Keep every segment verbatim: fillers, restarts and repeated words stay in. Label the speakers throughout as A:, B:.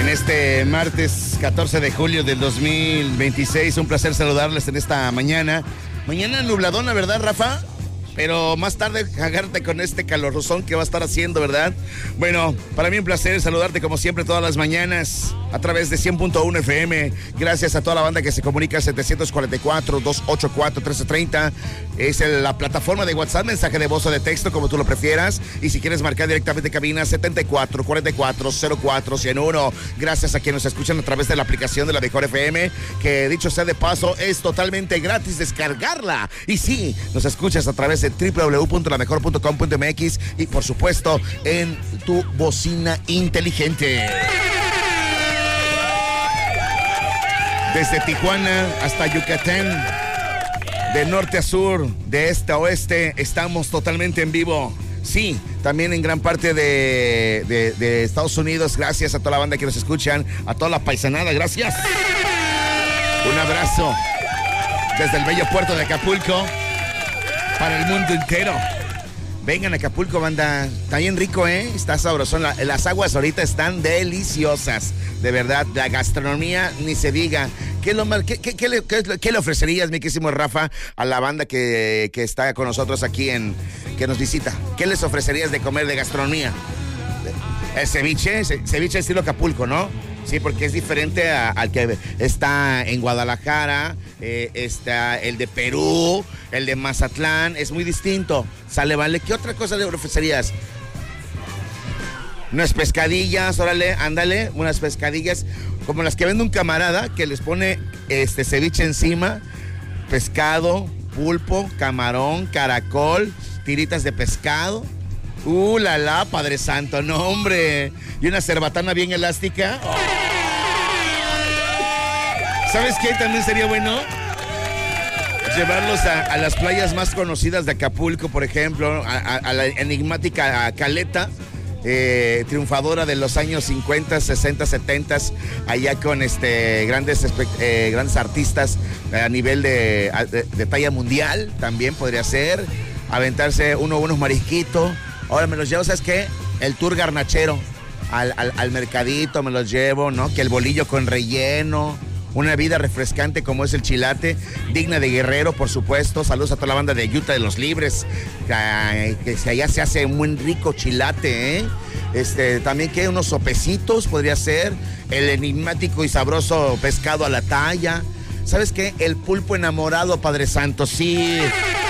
A: este martes catorce de julio del dos mil veintiséis. Un placer saludarles en esta mañana. Mañana nubladona, ¿verdad, Rafa? Pero más tarde cagarte con este calorosón que va a estar haciendo, ¿verdad? Bueno, para mí un placer saludarte como siempre todas las mañanas a través de cien punto uno F M. Gracias a toda la banda que se comunica setecientos cuarenta y cuatro, doscientos ochenta y cuatro, trece treinta. Es el, la plataforma de WhatsApp, mensaje de voz o de texto, como tú lo prefieras. Y si quieres marcar directamente cabina, setenta y cuatro, cuarenta y cuatro, cero cuatro, ciento uno. Gracias a quienes nos escuchan a través de la aplicación de la Mejor F M, que dicho sea de paso, es totalmente gratis descargarla. Y sí, nos escuchas a través de doble u doble u doble u punto la mejor punto com punto m x y por supuesto en tu bocina inteligente. Desde Tijuana hasta Yucatán, de norte a sur, de este a oeste, estamos totalmente en vivo. Sí, también en gran parte de, de, de Estados Unidos. Gracias a toda la banda que nos escuchan, a toda la paisanada, gracias. Un abrazo desde el bello puerto de Acapulco para el mundo entero. Vengan a Acapulco, banda. Está bien rico, ¿eh? Está sabrosón. La, las aguas ahorita están deliciosas. De verdad, la gastronomía ni se diga. ¿Qué, lo, qué, qué, qué, le, qué, qué le ofrecerías, mi querísimo Rafa, a la banda que, que está con nosotros aquí, en que nos visita? ¿Qué les ofrecerías de comer de gastronomía? El ceviche, ceviche estilo Acapulco, ¿no? Sí, porque es diferente a, al que está en Guadalajara, eh, está el de Perú, el de Mazatlán, es muy distinto. Sale, vale. ¿Qué otra cosa le ofrecerías? Unas pescadillas, órale, ándale, unas pescadillas como las que vende un camarada que les pone este ceviche encima, pescado, pulpo, camarón, caracol, tiritas de pescado. Uh, la la, Padre Santo, no, hombre. Y una cerbatana bien elástica. Oh. ¿Sabes qué? También sería bueno llevarlos a, a las playas más conocidas de Acapulco, por ejemplo, a, a, a la enigmática Caleta, eh, triunfadora de los años cincuenta, sesenta, setenta, allá con este grandes, eh, grandes artistas a nivel de, de, de talla mundial, también podría ser. Aventarse uno unos marisquitos. Ahora me los llevo, ¿sabes qué? El tour garnachero al, al, al mercadito me los llevo, ¿no? Que el bolillo con relleno, una vida refrescante como es el chilate, digna de Guerrero, por supuesto. Saludos a toda la banda de Utah de los Libres, que, que allá se hace un muy rico chilate, ¿eh? Este, también que unos sopecitos podría ser, el enigmático y sabroso pescado a la talla. ¿Sabes qué? El pulpo enamorado, Padre Santo, sí.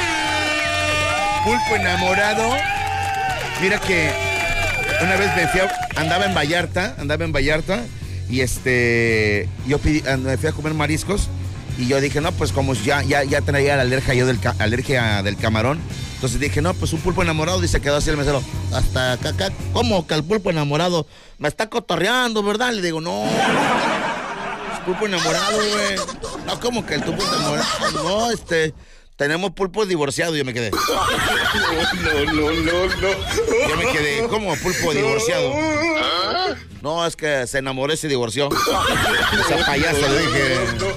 A: Pulpo enamorado. Mira que una vez me fui a, andaba en Vallarta, andaba en Vallarta y este, yo pedí, me fui a comer mariscos y yo dije, no, pues como ya, ya, ya traía la alergia yo del, alergia del camarón, entonces dije, no, pues un pulpo enamorado, y se quedó así el mesero, hasta acá, acá, ¿cómo que el pulpo enamorado? Me está cotorreando, ¿verdad? Le digo, no, es pulpo enamorado, güey. No, ¿cómo que el pulpo enamorado? No, este... tenemos pulpo divorciado, yo me quedé. No, no, no, no. Yo me quedé, ¿cómo pulpo divorciado? No, es que se enamoró y se divorció. Esa payaso, le dije.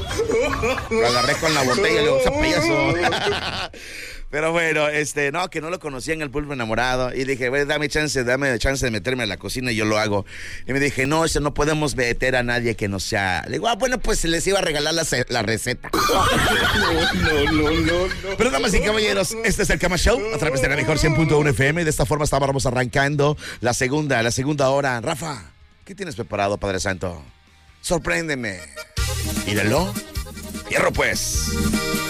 A: Lo agarré con la botella y le digo, esa payaso. Pero bueno, este, no, que no lo conocían el pulpo enamorado. Y dije, bueno, dame chance, dame chance de meterme a la cocina y yo lo hago. Y me dije, no, eso no podemos meter a nadie que no sea. Le digo, ah, bueno, pues les iba a regalar la, la receta. No, no, no, no, no. Pero damas y caballeros, este es el Cama Show a través de la Mejor cien punto uno F M. De esta forma estábamos arrancando la segunda, la segunda hora. Rafa, ¿qué tienes preparado, Padre Santo? Sorpréndeme. Míralo. Hierro, pues.